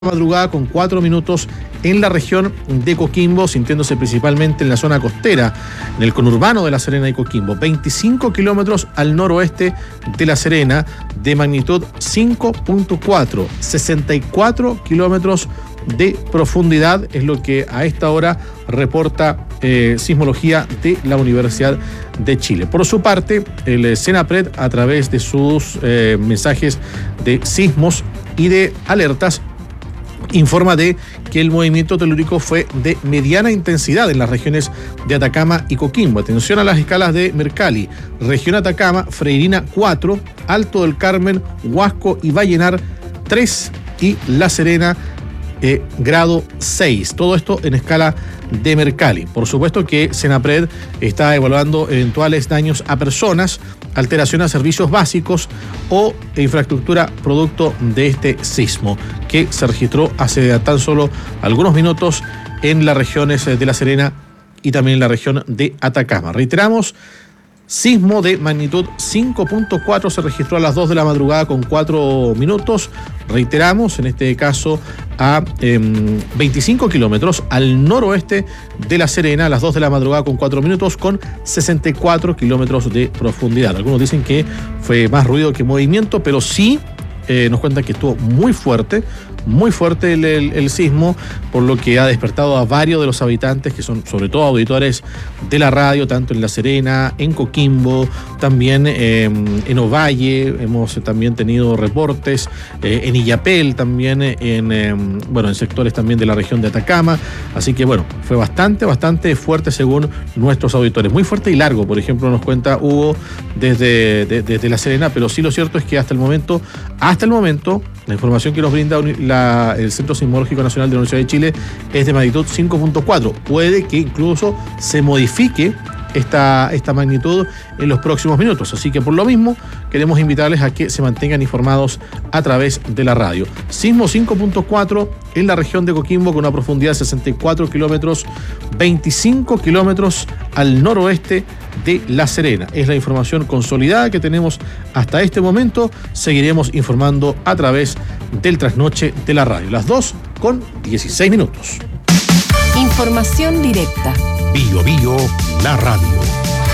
madrugada con 4 minutos en la región de Coquimbo, sintiéndose principalmente en la zona costera, en el conurbano de La Serena y Coquimbo. 25 kilómetros al noroeste de La Serena, de magnitud 5.4, 64 kilómetros de profundidad, es lo que a esta hora reporta Sismología de la Universidad de Chile. Por su parte, el Senapred, a través de sus mensajes de sismos y de alertas, informa de que el movimiento telúrico fue de mediana intensidad en las regiones de Atacama y Coquimbo. Atención a las escalas de Mercalli: región Atacama, Freirina 4, Alto del Carmen, Huasco y Vallenar 3 y La Serena grado 6. Todo esto en escala de Mercalli. Por supuesto que Senapred está evaluando eventuales daños a personas, alteración a servicios básicos o infraestructura producto de este sismo que se registró hace tan solo algunos minutos en las regiones de La Serena y también en la región de Atacama. Reiteramos, sismo de magnitud 5.4 se registró a las 2 de la madrugada con 4 minutos. Reiteramos, en este caso a 25 kilómetros al noroeste de La Serena, a las 2 de la madrugada con 4 minutos, con 64 kilómetros de profundidad. Algunos dicen que fue más ruido que movimiento, pero sí nos cuentan que estuvo muy fuerte el sismo, por lo que ha despertado a varios de los habitantes, que son sobre todo auditores de la radio, tanto en La Serena, en Coquimbo, también en Ovalle. Hemos también tenido reportes en Illapel, también en sectores también de la región de Atacama. Así que fue bastante fuerte según nuestros auditores. Muy fuerte y largo, por ejemplo, nos cuenta Hugo desde La Serena, pero sí, lo cierto es que hasta el momento, la información que nos brinda el Centro Sismológico Nacional de la Universidad de Chile es de magnitud 5.4. Puede que incluso se modifique esta magnitud en los próximos minutos. Así que por lo mismo queremos invitarles a que se mantengan informados a través de la radio. Sismo 5.4 en la región de Coquimbo con una profundidad de 64 kilómetros, 25 kilómetros al noroeste de La Serena. Es la información consolidada que tenemos hasta este momento. Seguiremos informando a través del trasnoche de la radio. Las 2:16. Información directa. Bio, la radio.